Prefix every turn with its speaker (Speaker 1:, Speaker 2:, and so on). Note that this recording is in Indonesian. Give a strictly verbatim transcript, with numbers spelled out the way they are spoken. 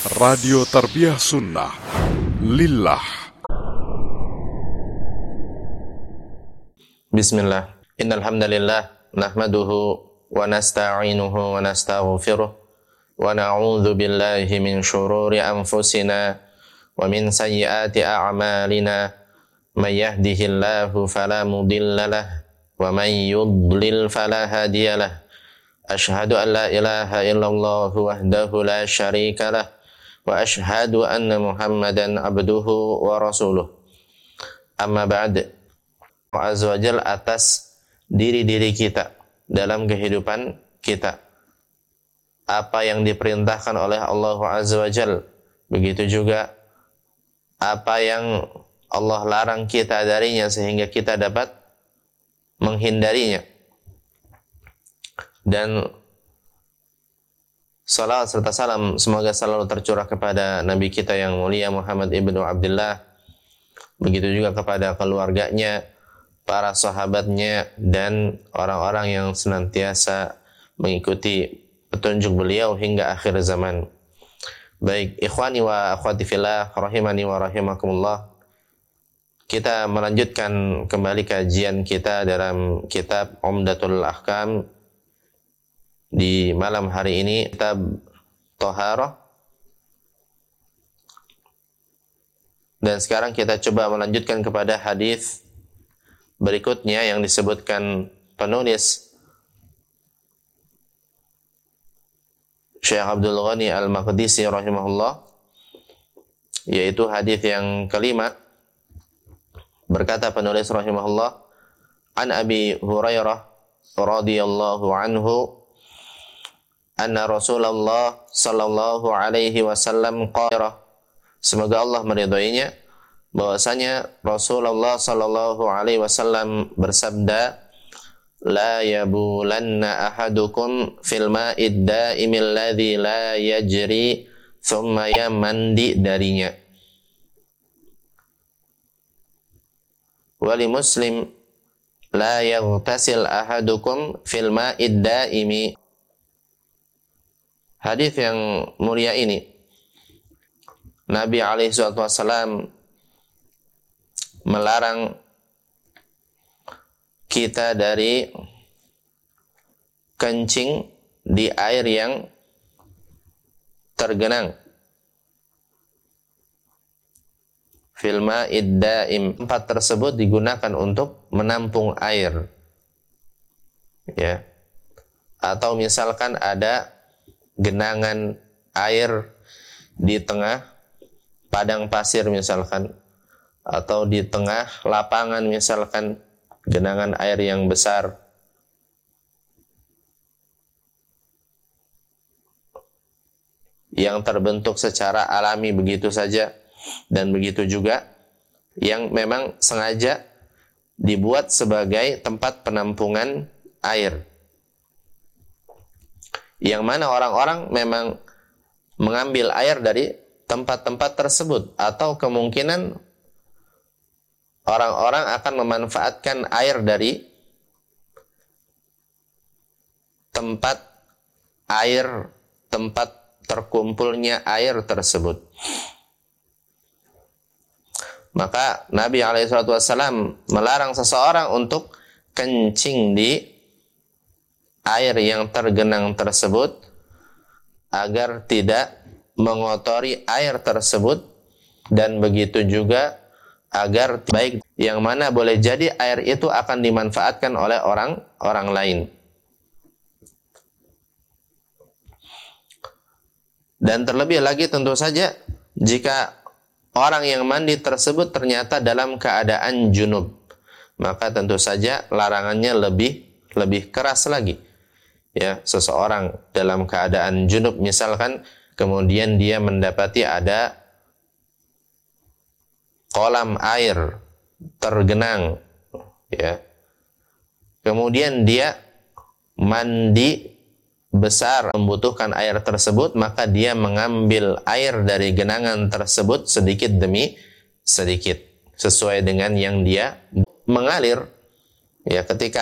Speaker 1: Radio Tarbiyah Sunnah Lillah.
Speaker 2: Bismillah. Innal hamdalillah nahmaduhu wa nasta'inuhu wa nastaghfiruh wa na'udzu billahi min shururi anfusina wa min sayyiati a'malina. May yahdihillahu fala mudilla lahu wa may yudlil fala hadiya lahu. Ashhadu an la ilaha illallah wahdahu la syarika lahu wa ashhadu anna Muhammadan abduhu wa rasuluh. Amma ba'd. Azza wa Jalla atas diri-diri kita dalam kehidupan kita. Apa yang diperintahkan oleh Allah Azza wa Jalla, begitu juga apa yang Allah larang kita darinya sehingga kita dapat menghindarinya. Dan salawat serta salam semoga selalu tercurah kepada Nabi kita yang mulia Muhammad ibnu Abdullah, begitu juga kepada keluarganya, para sahabatnya, dan orang-orang yang senantiasa mengikuti petunjuk beliau hingga akhir zaman. Baik, ikhwani wa akhwati fillah, rahimani wa rahimakumullah. Kita melanjutkan kembali kajian kita dalam kitab Umdatul Ahkam. Di malam hari ini kitab Thaharah. Dan sekarang kita coba melanjutkan kepada hadis berikutnya yang disebutkan penulis Syekh Abdul Ghani Al-Maqdisi rahimahullah, yaitu hadis yang kelima. Berkata penulis rahimahullah, An Abi Hurairah radhiyallahu anhu anna Rasulullah sallallahu alaihi wasallam qala, semoga Allah meridhoinya, bahwasanya Rasulullah sallallahu alaihi wasallam bersabda, la yabulanna ahadukum fil ma'id da'imil ladzi la yajri, thumma ya mandi darinya. Wali Muslim, la yaghtasil ahadukum fil ma'id da'imi. Hadis yang mulia ini, Nabi alaihi wasallam melarang kita dari kencing di air yang tergenang. Fil ma'id da'im, tempat tersebut digunakan untuk menampung air. Ya. Atau misalkan ada genangan air di tengah padang pasir misalkan, atau di tengah lapangan misalkan, genangan air yang besar. Yang terbentuk secara alami begitu saja, dan begitu juga yang memang sengaja dibuat sebagai tempat penampungan air. Yang mana orang-orang memang mengambil air dari tempat-tempat tersebut, atau kemungkinan orang-orang akan memanfaatkan air dari tempat air, tempat terkumpulnya air tersebut. Maka Nabi alaihi wasallam melarang seseorang untuk kencing di air yang tergenang tersebut agar tidak mengotori air tersebut, dan begitu juga agar baik yang mana boleh jadi air itu akan dimanfaatkan oleh orang-orang lain. Dan terlebih lagi tentu saja jika orang yang mandi tersebut ternyata dalam keadaan junub, maka tentu saja larangannya lebih lebih keras lagi. Ya, seseorang dalam keadaan junub misalkan, kemudian dia mendapati ada kolam air tergenang, ya. Kemudian dia mandi besar, membutuhkan air tersebut, maka dia mengambil air dari genangan tersebut sedikit demi sedikit sesuai dengan yang dia mengalir. Ya, ketika